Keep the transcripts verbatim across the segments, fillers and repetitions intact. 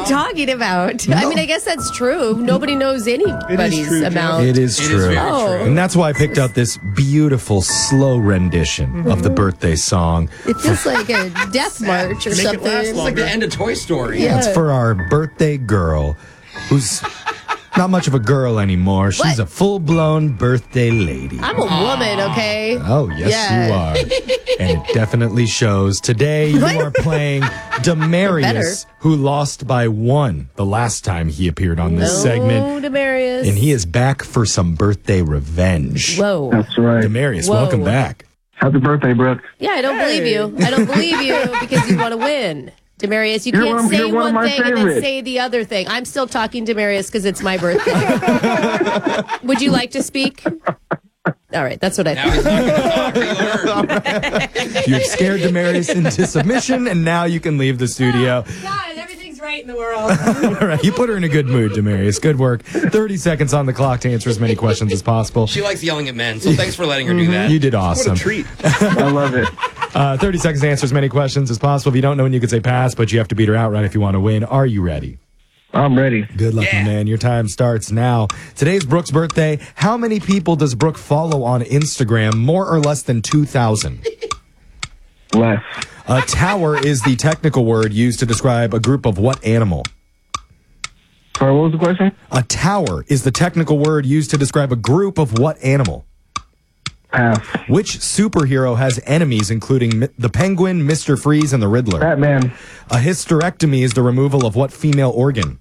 you talking about? I mean, I guess that's true. Nobody knows anybody's true, amount. It is It true. is very Oh. true. And that's why I picked out this beautiful, slow rendition Mm-hmm. of the birthday song. It feels like a death march or Make it something. last It's like the end of Toy Story. Yeah. It's for our birthday girl, who's not much of a girl anymore. She's What? a full-blown birthday lady. I'm a woman, okay? Oh, yes, Yeah. you are. And it definitely shows. Today, you What? are playing Demarius, Better. who lost by one the last time he appeared on this No, segment. Demarius. And he is back for some birthday revenge. Whoa. That's right. Demarius, Whoa. welcome back. Happy birthday, Brooke. Yeah, I don't believe you. I don't believe you because you want to win. Demarius, you You're can't one- say you're one of one my thing and then favorites. say the other thing. I'm still talking Demarius because it's my birthday. Would you like to speak? All right, that's what I Now thought. he's not going to talk. We learned. You've scared Demarius into submission, and now you can leave the studio. God, everything's right in the world. All right, you put her in a good mood, Demarius. Good work. thirty seconds on the clock to answer as many questions as possible. She likes yelling at men, so thanks for letting her do that. You did What awesome. a treat. I love it. Uh, thirty seconds to answer as many questions as possible. If you don't know when you can say pass, but you have to beat her outright if you want to win. Are you ready? I'm ready. Good luck, Yeah. my man. Your time starts now. Today's Brooke's birthday. How many people does Brooke follow on Instagram? More or less than two thousand? Less. A tower is the technical word used to describe a group of what animal? Sorry, what was the question? A tower is the technical word used to describe a group of what animal? Pass. Which superhero has enemies including Mi- the Penguin, Mister Freeze, and the Riddler? Batman. A hysterectomy is the removal of what female organ?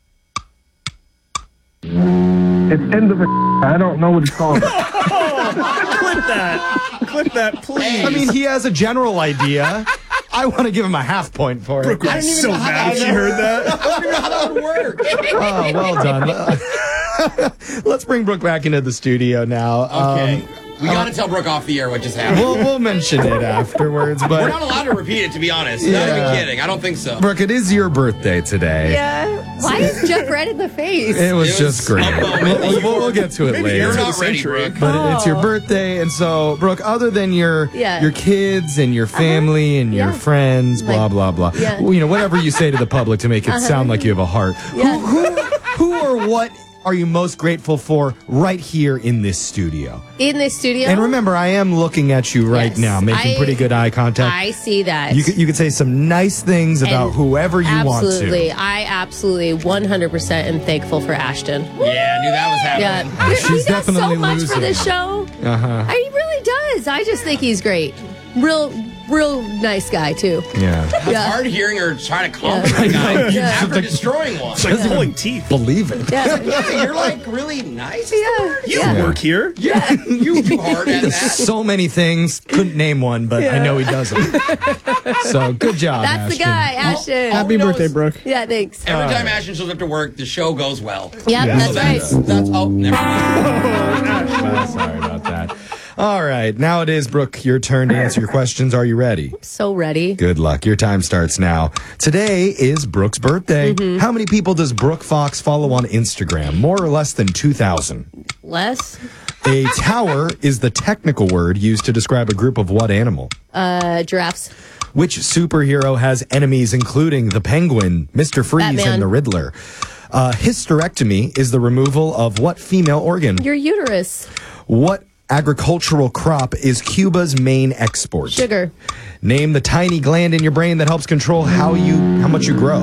It's end of a. I don't know what it's called. Clip that. Clip that, please. I mean, he has a general idea. I want to give him a half point for it. Brooke would be so mad if she heard that. I don't even know how that would work. Oh, well done. Let's bring Brooke back into the studio now. Okay. Um, we got to tell Brooke off the air what just happened. we'll, we'll mention it afterwards, We're but not allowed to repeat it, to be honest. Not Yeah. even kidding. I don't think so. Brooke, it is your birthday today. Yeah. Why is Jeff red in the face? It was It was just great. a moment We'll, that you we'll- were- we'll get to it Maybe later. You're Answer not the ready, century. Brooke. But it's your Oh. birthday, and so Brooke, other than your Yeah. your kids and your family and your Yeah. friends, blah Like- blah blah, Yeah. well, you know, whatever you say to the public to make it sound like you have a heart. Yeah. Who, who, who or what are you most grateful for right here in this studio? In the studio? And remember, I am looking at you right Yes. now, making I- pretty good eye contact. I see that. you could you could say some nice things about And whoever you absolutely, want to. I absolutely one hundred percent am thankful for Ashton. Yeah, I knew that was Yeah. happening. She's he does definitely so much losing. for this show. Uh-huh. I, he really does. I just think he's great. Real, real nice guy, too. Yeah. It's Yeah. hard hearing her try to compliment a guy Yeah. after destroying one. It's like pulling teeth. Believe it. Yeah. Yeah, you're like really nice. Yeah. You yeah. work here. Yeah, you do hard at that. So many things. Couldn't name one, but I know he doesn't. So good job. That's the Ashton. guy, Ashton. All we Happy know birthday, is Brooke. Yeah, thanks. Every time Ashton shows up to work, the show goes well. Yeah, Yeah. that's So right. that's, that's oh, never mind. Ah, sorry about that. All right. Now it is, Brooke, your turn to answer your questions. Are you ready? So ready. Good luck. Your time starts now. Today is Brooke's birthday. Mm-hmm. How many people does Brooke Fox follow on Instagram? More or less than two thousand? Less. A tower is the technical word used to describe a group of what animal? Uh, giraffes. Which superhero has enemies including the Penguin, Mister Freeze, Batman. and the Riddler? Uh, hysterectomy is the removal of what female organ? Your uterus. What agricultural crop is Cuba's main export? Sugar. Name the tiny gland in your brain that helps control how you how much you grow.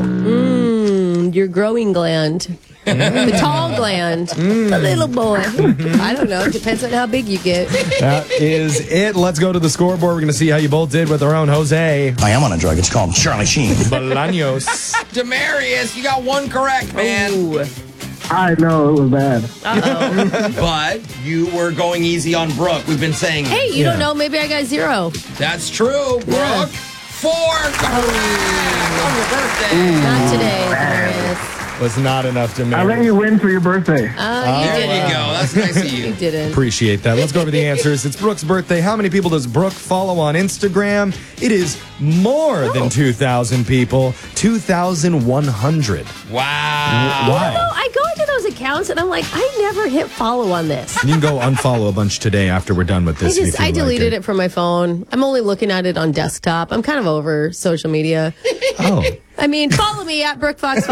Mm, your growing gland. The tall gland. The little boy. I don't know. It depends on how big you get. That is it. Let's go to the scoreboard. We're going to see how you both did with our own Jose I am on a drug. It's called Charlie Sheen. Bolaños. Demarius, you got one correct, man. Ooh. I know it was bad. Uh-oh. But you were going easy on Brooke. We've been saying Hey, you Yeah. don't know. Maybe I got zero. that's true. Brooke, Yeah. four correct on your birthday. Not today, Darius. Was not enough to I let make. you win for your birthday. Uh, you There didn't. you go. That's nice of You you. didn't. Appreciate that. Let's go over the answers. It's Brooke's birthday. How many people does Brooke follow on Instagram? It is more than two thousand people. two thousand one hundred. Wow. Why? No, I go into those accounts and I'm like, I never hit follow on this. You can go unfollow a bunch today after we're done with I this. if just you I like deleted it from my phone. I'm only looking at it on desktop. I'm kind of over social media. Oh. I mean, follow me at Brooke Fox